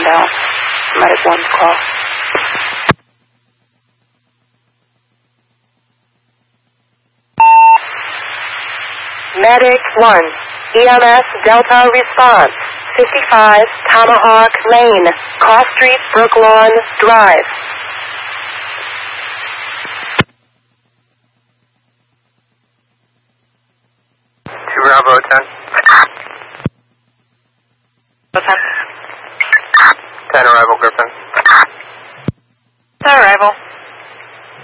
inbound. Medic 1's call. Medic 1, EMS Delta response, 55 Tomahawk Lane, Cross Street, Brooklawn Drive. Bravo 10. 10.